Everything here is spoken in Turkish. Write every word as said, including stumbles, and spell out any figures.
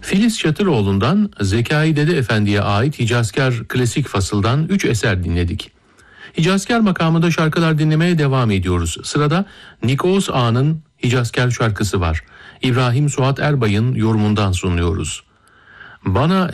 Filiz Çatıroğlu'ndan Zekai Dede Efendi'ye ait Hicazkar Klasik Fasıl'dan üç eser dinledik. Hicazkar makamında şarkılar dinlemeye devam ediyoruz. Sırada Nikos Ağa'nın Hicazkar şarkısı var. İbrahim Suat Erbay'ın yorumundan sunuyoruz. Bana